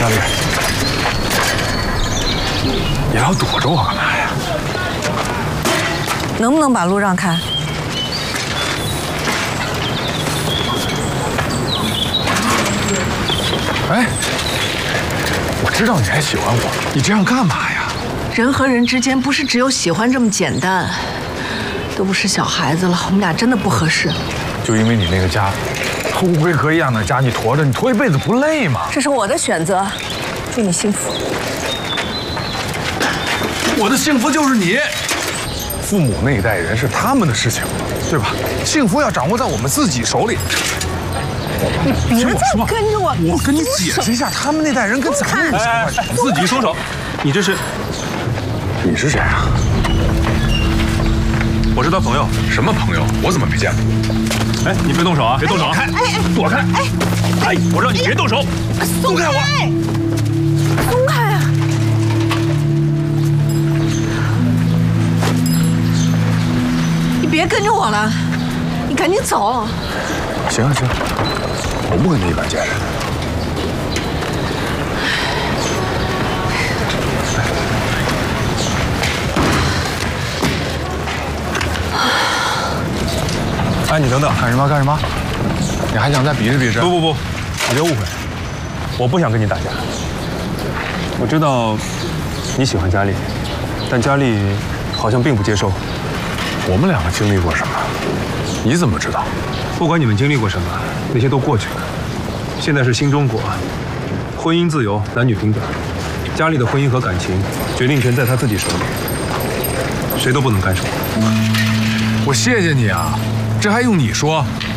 佳丽，你老躲着我干嘛呀？ 能不能把路让开？ 哎，我知道你还喜欢我，你这样干嘛呀？ 人和人之间不是只有喜欢这么简单，都不是小孩子了，我们俩真的不合适。 就因为你那个家，和乌龟壳一样的家，你驮着，你驮一辈子不累吗？ 这是我的选择，祝你幸福。 我的幸福就是你。父母那一代人是他们的事情，对吧？幸福要掌握在我们自己手里。 你别再跟着我！ 我跟你解释一下，他们那代人跟咱们有什么关系？ 自己松手！你这是？ 你是谁啊？ 我是他朋友。 什么朋友？我怎么没见过？ 哎，你别动手啊！别动手啊！躲开！哎，我让你别动手！ 松开我！松开啊！你别跟着我了，你赶紧走。 行，我不跟你一般见识。哎，你等等，干什么？干什么？你还想再比试比试？ 不，你别误会，我不想跟你打架。我知道你喜欢佳丽，但佳丽好像并不接受。 我们两个经历过什么？你怎么知道？ 不管你们经历过什么，那些都过去了。现在是新中国，婚姻自由，男女平等。佳丽的婚姻和感情，决定权在她自己手里，谁都不能干涉。 我谢谢你啊，这还用你说？